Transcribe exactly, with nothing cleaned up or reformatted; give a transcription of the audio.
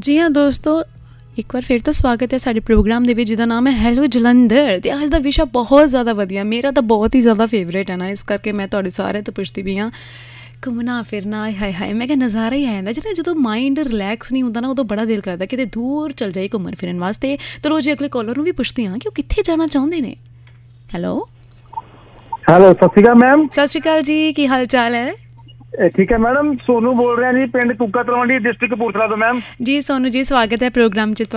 ਜੀ ਹਾਂ ਦੋਸਤੋ, ਇੱਕ ਵਾਰ ਫਿਰ ਤੋਂ ਸਵਾਗਤ ਹੈ ਸਾਡੇ ਪ੍ਰੋਗਰਾਮ ਦੇ ਵਿੱਚ ਜਿਹਦਾ ਨਾਮ ਹੈ ਹੈਲੋ ਜਲੰਧਰ। ਅਤੇ ਅੱਜ ਦਾ ਵਿਸ਼ਾ ਬਹੁਤ ਜ਼ਿਆਦਾ ਵਧੀਆ, ਮੇਰਾ ਤਾਂ ਬਹੁਤ ਹੀ ਜ਼ਿਆਦਾ ਫੇਵਰੇਟ ਹੈ ਨਾ, ਇਸ ਕਰਕੇ ਮੈਂ ਤੁਹਾਡੇ ਸਾਰਿਆਂ ਤੋਂ ਪੁੱਛਦੀ ਵੀ ਹਾਂ। ਘੁੰਮਣਾ ਫਿਰਨਾ ਹਾਏ ਹਾਏ, ਮੈਂ ਕਿਹਾ ਨਜ਼ਾਰਾ ਹੀ ਆ ਜਾਂਦਾ ਜਿਹੜਾ ਜਦੋਂ ਮਾਇੰਡ ਰਿਲੈਕਸ ਨਹੀਂ ਹੁੰਦਾ ਨਾ, ਉਦੋਂ ਬੜਾ ਦਿਲ ਕਰਦਾ ਕਿਤੇ ਦੂਰ ਚੱਲ ਜਾਏ ਘੁੰਮਣ ਫਿਰਨ ਵਾਸਤੇ। ਚਲੋ ਜੀ ਅਗਲੇ ਕਾਲਰ ਨੂੰ ਵੀ ਪੁੱਛਦੇ ਹਾਂ ਕਿ ਉਹ ਕਿੱਥੇ ਜਾਣਾ ਚਾਹੁੰਦੇ ਨੇ। ਹੈਲੋ ਹੈਲੋ, ਸਤਿ ਸ਼੍ਰੀ ਅਕਾਲ ਮੈਮ। ਸਤਿ ਸ਼੍ਰੀ ਅਕਾਲ ਜੀ, ਕੀ ਹਾਲ ਚਾਲ ਹੈ? ਠੀਕ ਹੈ ਮੈਡਮ, ਸੋਨੂੰ ਬੋਲ ਰਿਹਾ ਜੀ, ਪਿੰਡ ਕੁੱਕਾ ਤਲਵੰਡੀ, ਡਿਸਟ੍ਰਿਕਟ ਕਪੂਰਥਲਾ ਤੋਂ ਮੈਮ। ਜੀ ਸੋਨੂੰ ਜੀ, ਸਵਾਗਤ ਹੈ ਪ੍ਰੋਗਰਾਮ 'ਚ।